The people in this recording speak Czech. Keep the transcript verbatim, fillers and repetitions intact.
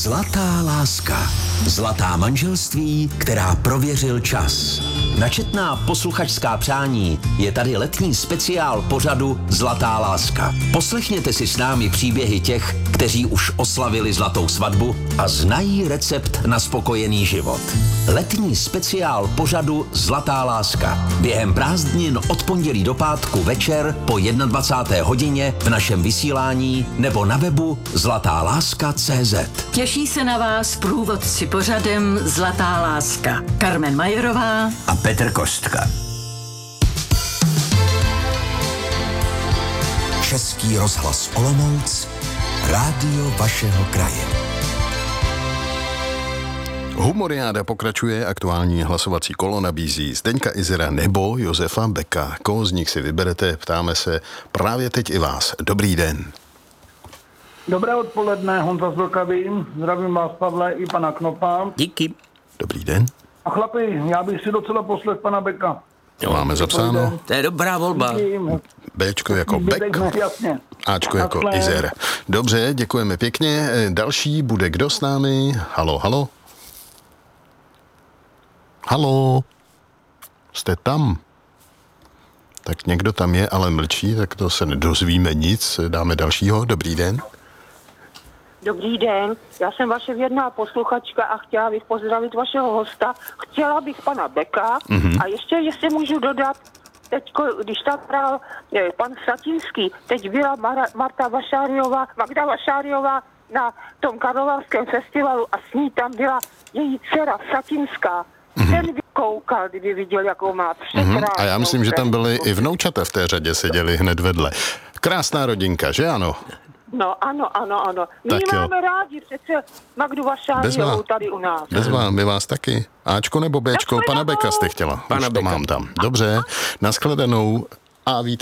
Zlatá láska. Zlatá manželství, která prověřil čas. Na četná posluchačská přání je tady letní speciál pořadu Zlatá láska. Poslechněte si s námi příběhy těch, kteří už oslavili zlatou svatbu a znají recept na spokojený život. Letní speciál pořadu Zlatá láska. Během prázdnin od pondělí do pátku večer po dvacáté jedné hodině v našem vysílání nebo na webu zlatá láska tečka cé zet. Těší se na vás průvodci pořadem Zlatá láska. Carmen Majerová A Petr Kostka. Český rozhlas Olomouc, rádio vašeho kraje. Humoriáda pokračuje, aktuální hlasovací kolo nabízí Zdeňka Izera nebo Josefa Beka. Koho z nich si vyberete, ptáme se právě teď i vás. Dobrý den. Dobré odpoledne, Honza z Vlkavy. Zdravím vás, Pavle, i pana Knopa. Díky. Dobrý den. A chlapi, já bych si docela poslech pana Beka. Jo, máme zapsáno. To je dobrá volba. Bčko jako Bek, Jasně. Ačko jako Takhle. Izer. Dobře, děkujeme pěkně. Další bude kdo s námi? Halo, halo. Halo. Jste tam? Tak někdo tam je, ale mlčí, tak to se nedozvíme nic. Dáme dalšího. Dobrý den. Dobrý den, já jsem vaše věrná posluchačka a chtěla bych pozdravit vašeho hosta. Chtěla bych pana Beka mm-hmm. a ještě, jestli můžu dodat, teďko, když tam hrál je, pan Satinský, teď byla Mara, Marta Vašáriová, Magda Vašáriová na tom karlovarském festivalu a s ní tam byla její dcera Satinská. Mm-hmm. Ten by koukal, kdyby viděl, jakou má překrásnou. Mm-hmm. A já myslím, že tam byly dceru. i vnoučata v té řadě, seděli hned vedle. Krásná rodinka, že ano? No ano, ano, ano. My Tak jo. máme rádi přece Magdu Vašáriovou tady u nás. Bez vás, my vás taky. Ačko nebo Bčko? Tak Pana Beka jste chtěla. Pana Už to Beka. mám tam. Dobře, nashledanou a víte,